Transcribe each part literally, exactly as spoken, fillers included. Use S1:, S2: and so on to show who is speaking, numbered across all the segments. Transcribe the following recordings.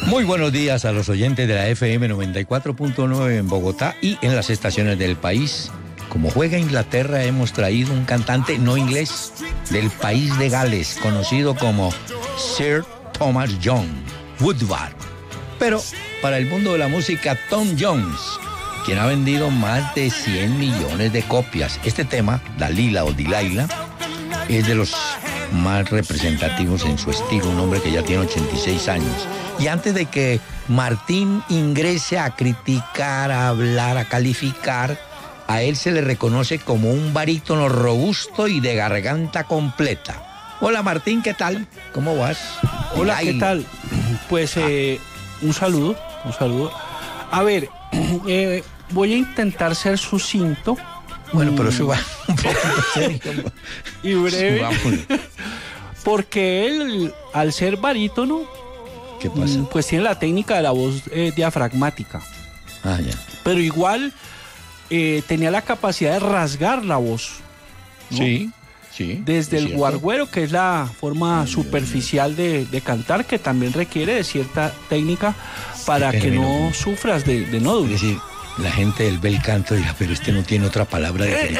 S1: Muy buenos días a los oyentes de la F M noventa y cuatro punto nueve en Bogotá y en las estaciones del país. Como juega Inglaterra, hemos traído un cantante no inglés del país de Gales, conocido como Sir Thomas John Woodward. Pero para el mundo de la música, Tom Jones, quien ha vendido más de cien millones de copias. Este tema, Dalila o Delilah, es de los más representativos en su estilo, un hombre que ya tiene ochenta y seis años. Y antes de que Martín ingrese a criticar, a hablar, a calificar, a él se le reconoce como un barítono robusto y de garganta completa. Hola Martín, ¿qué tal? ¿Cómo vas?
S2: Hola, ¿qué tal? Pues eh, un saludo, un saludo. A ver, eh, voy a intentar ser sucinto.
S1: Bueno, pero suba un poco serio.
S2: Y breve. Porque él, al ser barítono,
S1: ¿qué pasa?
S2: Pues tiene la técnica de la voz eh, diafragmática.
S1: Ah, ya.
S2: Pero igual eh, tenía la capacidad de rasgar la voz, ¿no?
S1: Sí, sí.
S2: Desde el
S1: cierto.
S2: guarguero, que es la forma Ay, superficial de, de cantar, que también requiere de cierta técnica para que no sufras de, de nódulos.
S1: Es decir, la gente del bel canto dirá, pero este no tiene otra palabra de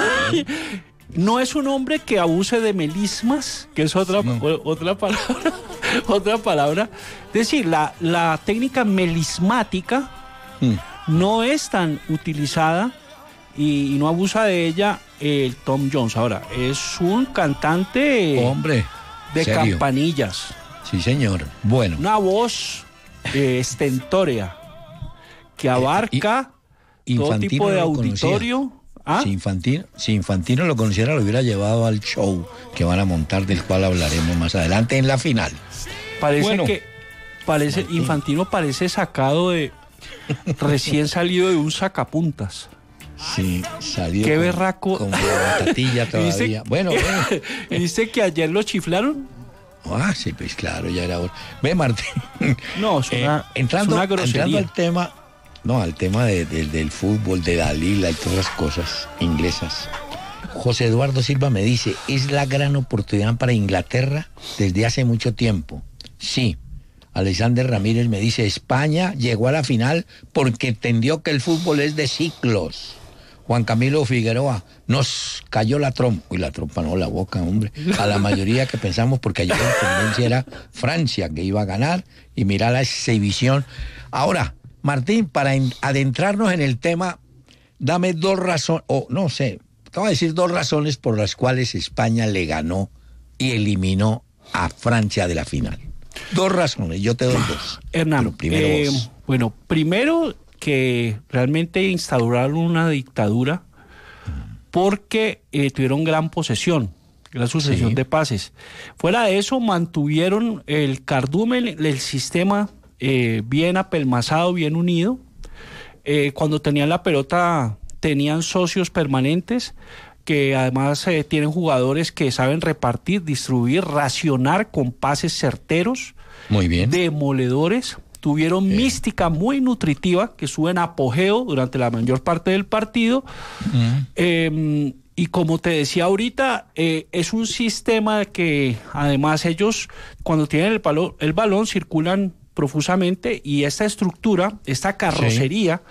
S2: No es un hombre que abuse de melismas, que es otra,
S1: no.
S2: otra palabra. Otra palabra. Es decir, la, la técnica melismática mm. no es tan utilizada y, y no abusa de ella el Tom Jones. Ahora, es un cantante
S1: hombre
S2: de
S1: serio.
S2: campanillas.
S1: Sí, señor. Bueno.
S2: Una voz eh, estentórea que abarca
S1: eh,
S2: todo tipo de
S1: no
S2: auditorio. ¿Ah?
S1: Si Infantino, si Infantino lo conociera, lo hubiera llevado al show que van a montar, del cual hablaremos más adelante en la final.
S2: Parece
S1: bueno,
S2: que parece Martín. Infantino parece sacado de recién salido de un sacapuntas.
S1: Sí, salió.
S2: Qué
S1: con,
S2: berraco.
S1: Con batatilla todavía.
S2: ¿Dice,
S1: bueno, bueno.
S2: ¿Dice que ayer lo chiflaron?
S1: Ah, sí, pues claro, ya era hora. Ve, Martín.
S2: No, es una,
S1: eh, entrando,
S2: es una grosería.
S1: Entrando al tema, no, al tema de, de, del fútbol, de Dalila y todas las cosas inglesas. José Eduardo Silva me dice, es la gran oportunidad para Inglaterra desde hace mucho tiempo. Sí. Alexander Ramírez me dice, España llegó a la final porque entendió que el fútbol es de ciclos. Juan Camilo Figueroa, nos cayó la trompa. Uy, la trompa no, la boca, hombre. A la mayoría que pensamos, porque ayer la tendencia era Francia, que iba a ganar, y mira la exhibición. Ahora, Martín, para adentrarnos en el tema, dame dos razones, o no sé, te voy a decir dos razones por las cuales España le ganó y eliminó a Francia de la final. Dos razones, yo te doy dos.
S2: Hernán,
S1: primero
S2: eh,
S1: vos.
S2: bueno, primero que realmente instauraron una dictadura porque eh, tuvieron gran posesión, gran sucesión sí. de pases. Fuera de eso, mantuvieron el cardumen, el sistema eh, bien apelmazado, bien unido. Eh, cuando tenían la pelota, tenían socios permanentes, que además eh, tienen jugadores que saben repartir, distribuir, racionar con pases certeros.
S1: Muy bien.
S2: Demoledores. Tuvieron bien. Mística muy nutritiva, que sube en apogeo durante la mayor parte del partido. Uh-huh. Eh, y como te decía ahorita, eh, es un sistema que además ellos, cuando tienen el balón, el balón circulan profusamente, y esta estructura, esta carrocería... Sí.